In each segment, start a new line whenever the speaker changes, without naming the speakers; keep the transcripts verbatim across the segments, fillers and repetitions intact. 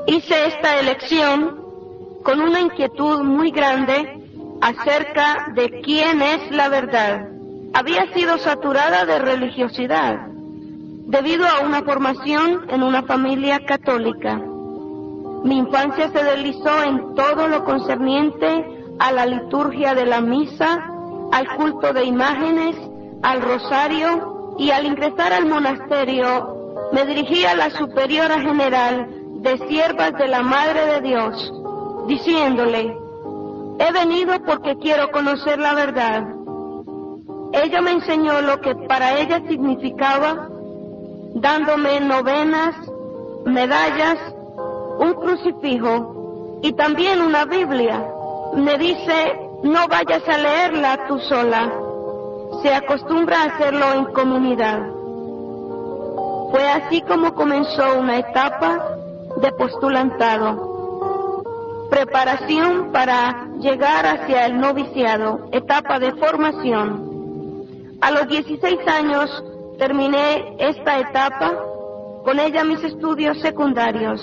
Hice esta elección con una inquietud muy grande acerca de quién es la verdad. Había sido saturada de religiosidad debido a una formación en una familia católica. Mi infancia se deslizó en todo lo concerniente a la liturgia de la misa, al culto de imágenes, al rosario, y al ingresar al monasterio me dirigí a la superiora general de siervas de la Madre de Dios, diciéndole: he venido porque quiero conocer la verdad. Ella me enseñó lo que para ella significaba, dándome novenas, medallas, un crucifijo y también una Biblia. Me dice: no vayas a leerla tú sola, se acostumbra a hacerlo en comunidad. Fue así como comenzó una etapa de postulantado, preparación para llegar hacia el noviciado, etapa de formación. A los dieciséis años terminé esta etapa, con ella mis estudios secundarios.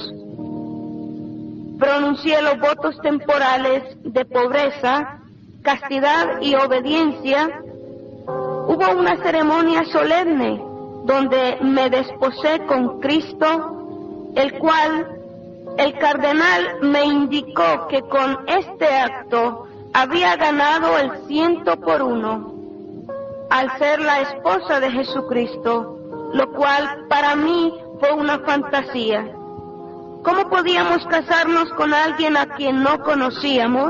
Pronuncié los votos temporales de pobreza, castidad y obediencia. Hubo una ceremonia solemne donde me desposé con Cristo, el cual el cardenal me indicó que con este acto había ganado el ciento por uno, al ser la esposa de Jesucristo, lo cual para mí fue una fantasía. ¿Cómo podíamos casarnos con alguien a quien no conocíamos?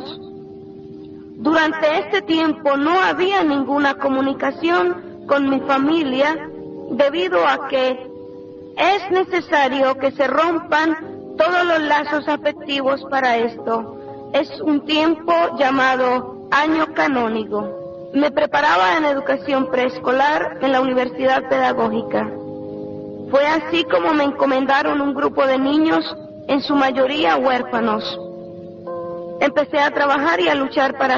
Durante este tiempo no había ninguna comunicación con mi familia, debido a que es necesario que se rompan todos los lazos afectivos para esto. Es un tiempo llamado año canónico. Me preparaba en educación preescolar en la Universidad Pedagógica. Fue así como me encomendaron un grupo de niños, en su mayoría huérfanos. Empecé a trabajar y a luchar para